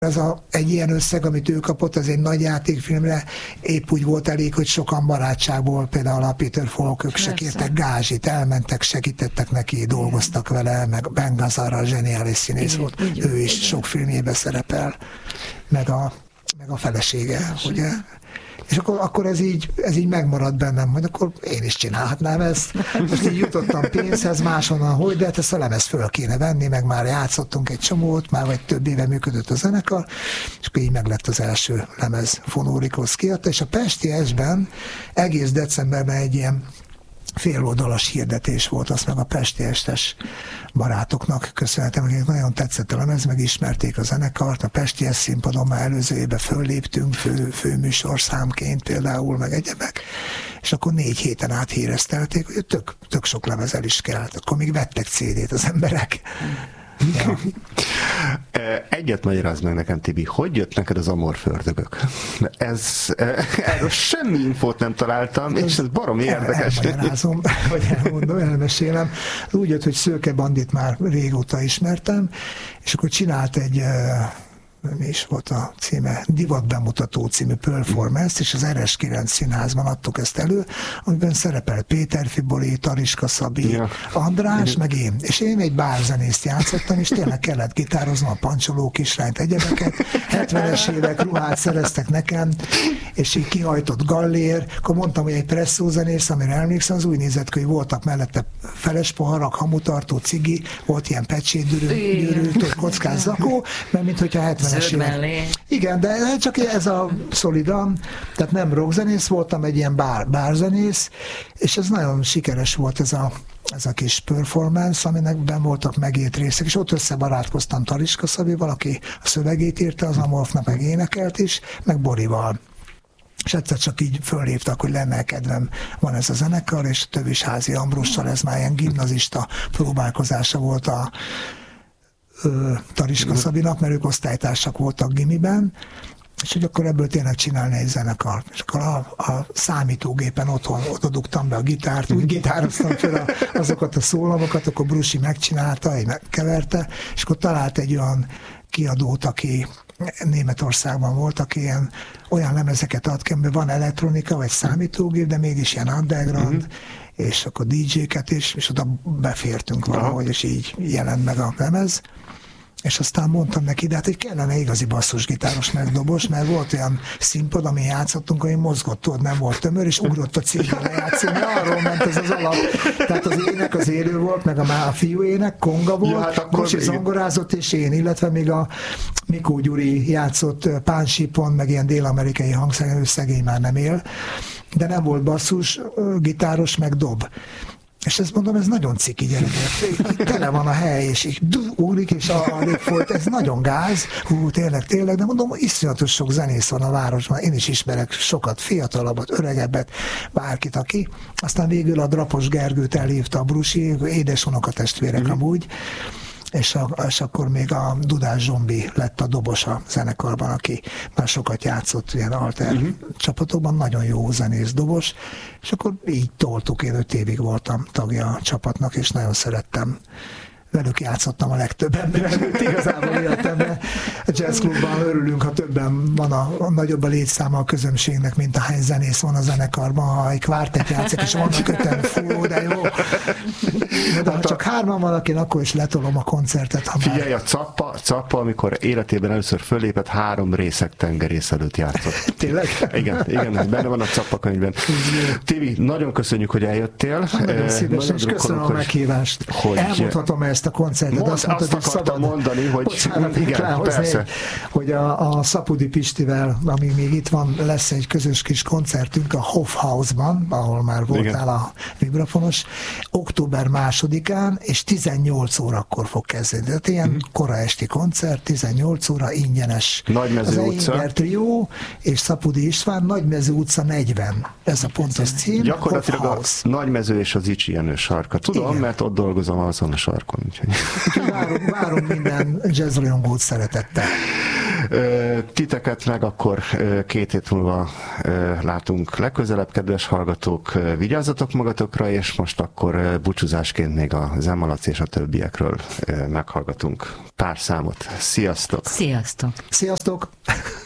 egy ilyen összeg, amit ő kapott, az egy nagy játékfilmre épp úgy volt elég, hogy sokan barátságból, például a Peter Falk, ők se kértek gázsit, elmentek, segítettek neki, dolgoztak vele, meg Ben Gazzara zseniális színész volt, ő is sok filmjében szerepel, meg a felesége, ugye? És akkor ez így megmaradt bennem, majd akkor én is csinálhatnám ezt. Most így jutottam pénzhez, máshonnan, hogy, de hát ezt a lemez föl kéne venni, meg már játszottunk egy csomót, már vagy több éve működött a zenekar, és akkor így meglett az első lemez, Fonórikosz kiadta, és a Pesti Esben egész decemberben egy ilyen féloldalas hirdetés volt, azt meg a Pesti Estes barátoknak köszönhetem, akik nagyon tetszett a lemez, megismerték a zenekart, a Pesti Es színpadon már előző évben fölléptünk, főműsorszámként például, meg egyebek, és akkor 4 héten át híresztelték, hogy tök sok lemezel is kell, akkor még vettek CD-t az emberek. Ja. Egyet magyarázd meg nekem, Tibi, hogy jött neked az Amorfördögök? Erről semmi infót nem találtam, és ez baromi érdekes. Elmagyarázom, vagy elmondom, elmesélem. Úgy jött, hogy Szőke Bandit már régóta ismertem, és akkor csinált egy mi is volt a címe, Divatbemutató című performance, és az RS9 színházban adtuk ezt elő, amiben szerepel Péter Fiboli, Tariska Szabi, András, meg én. És én egy bárzenészt játszottam, és tényleg kellett gitároznom a Pancsoló Kisrányt, egyebeket. 70-es évek ruhát szereztek nekem, és így kihajtott gallér. Akkor mondtam, hogy egy presszózenész, amire emlékszem, az úgy nézett ki, hogy voltak mellette feles poharak, hamutartó, cigi, volt ilyen pecsétgyűrű, kockás zakó, mert minthogyha 70-es évek. Igen, de csak ez a szolidan, tehát nem rockzenész voltam, egy ilyen bárzenész, és ez nagyon sikeres volt ez a kis performance, aminek ben voltak megírt részek, és ott összebarátkoztam Tariska Szabival, aki a szövegét írta, az Amorfnak meg énekelt is, meg Borival. És egyszer csak így fölhívtak, hogy lenne kedvem, van ez a zenekar, és Tövisházi Ambrossal, ez már ilyen gimnazista próbálkozása volt a Tariska Szabinak, mert ők osztálytársak voltak gimiben, és hogy akkor ebből tényleg csinálni egy zenekart. És akkor a számítógépen otthon oda dugtam be a gitárt, úgy gitároztam fel azokat a szólamokat, akkor Brusi megcsinálta, megkeverte, és akkor talált egy olyan kiadót, aki Németországban volt, aki olyan lemezeket ad ki, amiben van elektronika, vagy számítógép, de mégis ilyen underground, és akkor DJ-ket is, és oda befértünk valahogy, és így jelent meg a lemez. És aztán mondtam neki, de hát hogy kellene igazi basszusgitáros meg dobos, mert volt olyan színpad, amin játszottunk, ami mozgott, tudod, nem volt tömör, és ugrott a címre játszani, arról ment ez az alap. Tehát az ének az élő volt, meg a fiú ének, konga volt, ja, hát Bosi zongorázott, és én, illetve még a Mikó Gyuri játszott pánsípon, meg ilyen dél-amerikai hangszeren, ő szegény már nem él, de nem volt basszus, gitáros, meg dob. És ezt mondom, ez nagyon ciki gyerekek. Tele van a hely, és így úrik, és alig folyt, ez nagyon gáz. Tényleg, de mondom, iszonyatos sok zenész van a városban. Én is ismerek sokat, fiatalabbat, öregebbet, bárkit, aki. Aztán végül a Drapos Gergőt elhívta a Brusi, édes unokatestvérek amúgy, és akkor még a Dudás Zsombi lett a dobos a zenekarban, aki már sokat játszott ilyen alter csapatokban, nagyon jó zenész dobos, és akkor így toltuk, én 5 évig voltam tagja a csapatnak, és nagyon szerettem. Velük játszottam a legtöbb emberrel, igazából életemben. A jazzklubban örülünk, ha többen van a nagyobb a létszáma a közönségnek, mint ahány zenész van a zenekarban, ha egy kvártett játszik, és vannak 5-en, fú, de jó. De ha csak 3-an valakin, akkor is letolom a koncertet. Ha figyelj, a Cappa, amikor életében először fölépett, 3 részek tengerész előtt játszott. Tényleg? Igen, benne van a Cappa könyvben. Tibi, nagyon köszönjük, hogy eljöttél. Nagyon szívesen, és köszönöm a meghívást. Elmondhatom ezt a koncertet. Azt akartam mondani, hogy igen, persze. Hogy a Szapudi Pistivel, ami még itt van, lesz egy közös kis koncertünk a Hofhausban, ahol már voltál a vibrafonos, október 2-án, és 18 órakor fog kezdeni. Tehát ilyen kora esti koncert, 18 óra, ingyenes. Nagymező utca. Az Trió és Szapudi István, Nagymező utca 40. Ez a pontos cím. Gyakorlatilag a Nagymező és az Icsi Jenő sarka. Tudom, igen, mert ott dolgozom azon a sarkon. Várunk minden jazzrajongót szeretettel. Titeket meg akkor 2 hét múlva látunk legközelebb, kedves hallgatók, vigyázzatok magatokra, és most akkor búcsúzásként még a Zenmalac és a többiekről meghallgatunk pár számot. Sziasztok! Sziasztok! Sziasztok!